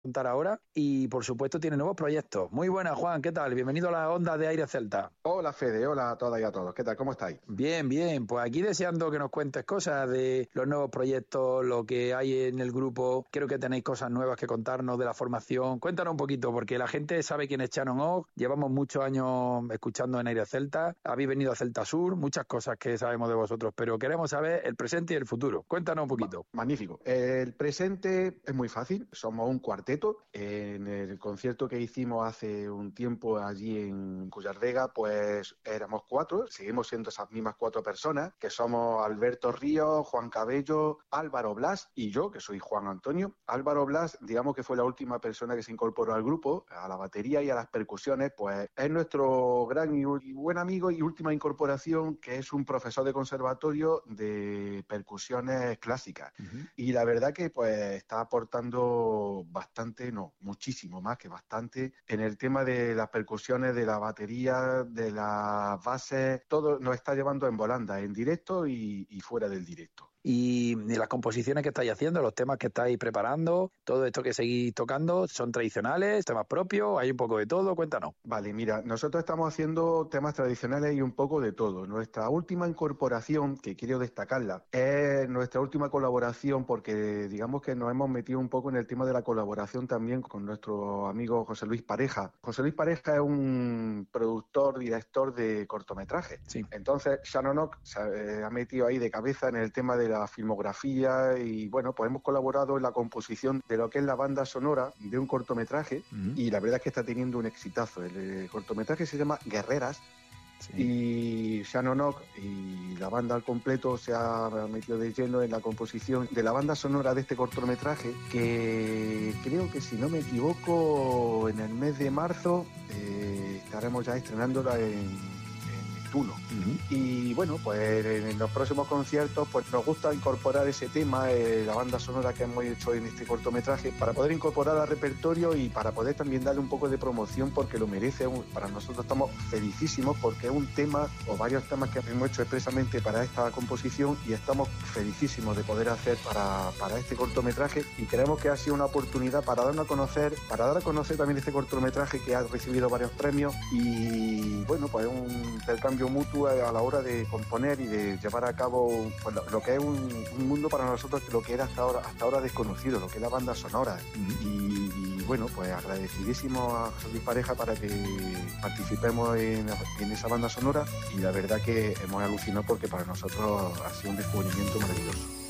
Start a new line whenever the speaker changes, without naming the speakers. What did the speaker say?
contar ahora y por supuesto tiene nuevos proyectos. Muy buenas, Juan, ¿qué tal? Bienvenido a la Onda de Aire Celta.
Hola Fede, hola a todas y a todos. ¿Qué tal? ¿Cómo estáis?
Bien, bien, pues aquí deseando que nos cuentes cosas de los nuevos proyectos, lo que hay en el grupo. Creo que tenéis cosas nuevas que contarnos de la formación. Cuéntanos un poquito, porque la gente sabe quién es Shannon Ogg. Llevamos muchos años escuchando en Aire Celta. Habéis venido a Celta Sur, muchas cosas que sabemos de vosotros, pero queremos saber el presente y el futuro. Cuéntanos un poquito.
Magnífico. El presente es muy fácil. Somos un cuarteto. En el concierto que hicimos hace un tiempo allí en Cuyardega, pues éramos cuatro. Seguimos siendo esas mismas cuatro personas, que somos Alberto Ríos, Juan Cabello, Álvaro Blas y yo, que soy Juan Antonio. Álvaro Blas, digamos que fue la última persona que se incorporó al grupo, a la batería y a las percusiones, pues es nuestro gran y buen amigo y última incorporación, que es un profesor de conservatorio de percusiones clásicas. Y la verdad que pues está aportando bastante, no, muchísimo más que bastante en el tema de las percusiones, de la batería, de las bases, todo nos está llevando en volanda, en directo y fuera del directo.
Y las composiciones que estáis haciendo, los temas que estáis preparando, todo esto que seguís tocando, ¿son tradicionales, temas propios? ¿Hay un poco de todo? Cuéntanos.
Vale, mira, nosotros estamos haciendo temas tradicionales y un poco de todo. Nuestra última incorporación, que quiero destacarla, es nuestra última colaboración porque digamos que nos hemos metido un poco en el tema de la colaboración también con nuestro amigo José Luis Pareja. José Luis Pareja es un productor, director de cortometrajes.
Sí.
Entonces, Shannon Ogg se ha metido ahí de cabeza en el tema de la filmografía y bueno, pues hemos colaborado en la composición de lo que es la banda sonora de un cortometraje y la verdad es que está teniendo un exitazo. El cortometraje se llama Guerreras. Sí. Y Shannon Ogg y la banda al completo se ha metido de lleno en la composición de la banda sonora de este cortometraje, que creo que si no me equivoco en el mes de marzo estaremos ya estrenándola en Tulo. Y bueno, pues en los próximos conciertos pues nos gusta incorporar ese tema, la banda sonora que hemos hecho en este cortometraje, para poder incorporar al repertorio y para poder también darle un poco de promoción porque lo merece. Para nosotros estamos felicísimos porque es un tema o varios temas que hemos hecho expresamente para esta composición y estamos felicísimos de poder hacer para este cortometraje y creemos que ha sido una oportunidad para dar a conocer también este cortometraje que ha recibido varios premios y bueno, pues es un intercambio mutuo a la hora de componer y de llevar a cabo pues, lo que es un mundo para nosotros, lo que era hasta ahora desconocido, lo que es la banda sonora. Y bueno, pues agradecidísimo a José Luis Pareja para que participemos en esa banda sonora y la verdad que hemos alucinado porque para nosotros ha sido un descubrimiento maravilloso.